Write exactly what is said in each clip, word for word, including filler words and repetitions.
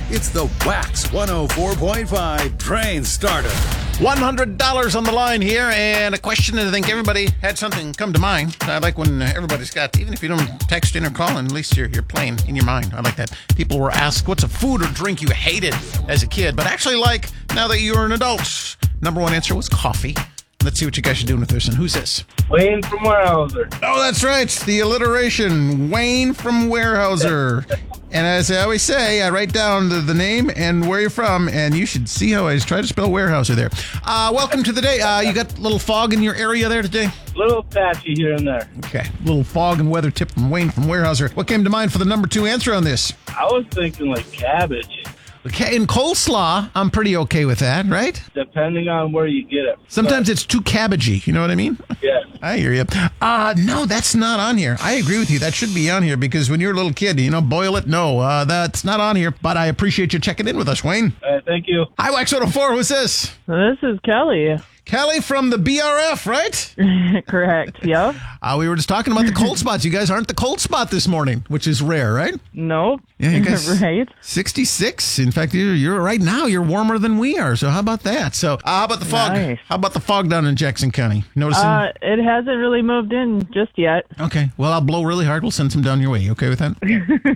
It's the Wax one oh four point five Train Starter. one hundred dollars on the line here, and a question that I think everybody had something come to mind. I like when everybody's got, even if you don't text in or call in, at least you're, you're playing in your mind. I like that. People were asked, what's a food or drink you hated as a kid, but actually like now that you're an adult? Number one answer was coffee. Let's see what you guys are doing with this. And who's this? Wayne from Weyerhaeuser. Oh, that's right. The alliteration. Wayne from Weyerhaeuser. And as I always say, I write down the, the name and where you're from, and you should see how I try to spell Weyerhaeuser there. Uh, welcome to the day. Uh, you got a little fog in your area there today? Little patchy here and there. Okay. Little fog and weather tip from Wayne from Weyerhaeuser. What came to mind for the number two answer on this? I was thinking like cabbage. Okay, in coleslaw, I'm pretty okay with that, right? Depending on where you get it. Sometimes it's too cabbagey, you know what I mean? Yeah. I hear you. Uh, no, that's not on here. I agree with you. That should be on here because when you're a little kid, you know, boil it. No, uh, that's not on here. But I appreciate you checking in with us, Wayne. All right, thank you. Hi, Wax one oh four. Who's this? This is Kelly. Kelly from the B R F, right? Correct, yep. Uh, we were just talking about the cold spots. You guys aren't the cold spot this morning, which is rare, right? Nope. Yeah, you guys, right. sixty-six. In fact, you're, you're right now, you're warmer than we are. So how about that? So uh, how about the fog? Nice. How about the fog down in Jackson County? Noticing? Uh, it hasn't really moved in just yet. Okay. Well, I'll blow really hard. We'll send some down your way. You okay with that?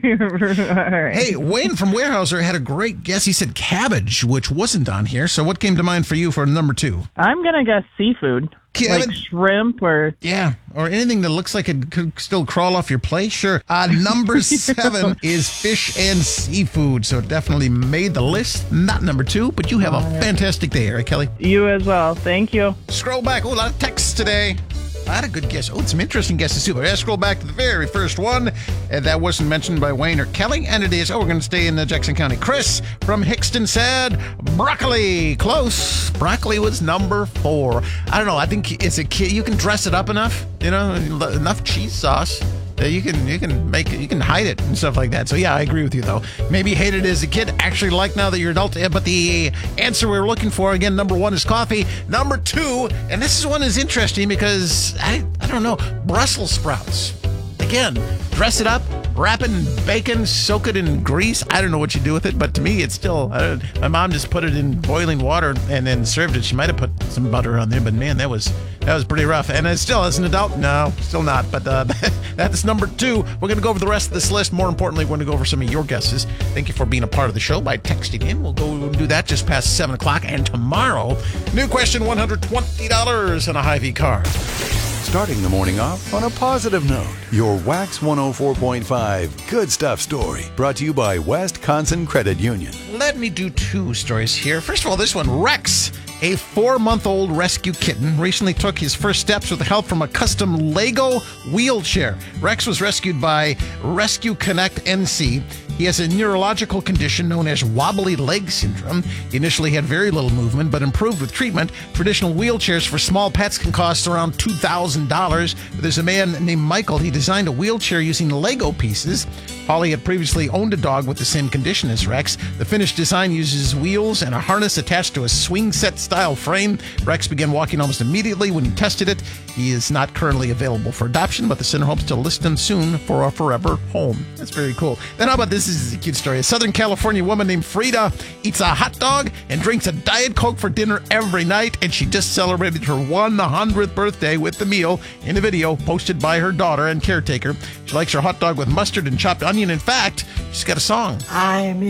All right. Hey, Wayne from Weyerhaeuser had a great guess. He said cabbage, which wasn't on here. So what came to mind for you for number two? I'm going to guess seafood. Cabbage? Like shrimp or... Yeah, or anything that looks like it could still crawl off your plate. Sure. Uh, number seven is fish and seafood. So it definitely made the list. Not number two, but you have a fantastic day, right, Kelly? You as well. Thank you. Scroll back. Oh, a lot of texts today. I had a good guess. Oh, some interesting guesses too. But let's scroll back to the very first one. And that wasn't mentioned by Wayne or Kelly. And it is, oh, we're going to stay in the Jackson County. Chris from Hickston said broccoli. Close. Broccoli was number four. I don't know. I think it's a kid. You can dress it up enough, you know, enough cheese sauce. You can you can make it, you can hide it and stuff like that. So yeah, I agree with you though. Maybe hated it as a kid, actually like now that you're adult. But the answer we were looking for again, number one is coffee. Number two, and this is one is interesting because I I don't know, Brussels sprouts. Again, dress it up, wrap it in bacon, soak it in grease. I don't know what you do with it, but to me, it's still. Uh, my mom just put it in boiling water and then served it. She might have put some butter on there, but man, that was that was pretty rough. And it's still, as an adult, no, still not. But uh, that's number two. We're going to go over the rest of this list. More importantly, we're going to go over some of your guesses. Thank you for being a part of the show by texting in. We'll go and do that just past seven o'clock. And tomorrow, new question: one hundred twenty dollars and a Hy-Vee car. Starting the morning off on a positive note. Your Wax one oh four point five Good Stuff story. Brought to you by Wisconsin Credit Union. Let me do two stories here. First of all, this one, Rex, a four-month-old rescue kitten, recently took his first steps with the help from a custom Lego wheelchair. Rex was rescued by Rescue Connect N C. He has a neurological condition known as wobbly leg syndrome. He initially had very little movement, but improved with treatment. Traditional wheelchairs for small pets can cost around two thousand dollars. There's a man named Michael. He designed a wheelchair using Lego pieces. Holly had previously owned a dog with the same condition as Rex. The finished design uses wheels and a harness attached to a swing set style frame. Rex began walking almost immediately when he tested it. He is not currently available for adoption, but the center hopes to list him soon for a forever home. That's very cool. Then how about this? This is a cute story. A Southern California woman named Frida eats a hot dog and drinks a Diet Coke for dinner every night, and she just celebrated her one hundredth birthday with the meal in a video posted by her daughter and caretaker. She likes her hot dog with mustard and chopped onion. In fact, she's got a song. I'm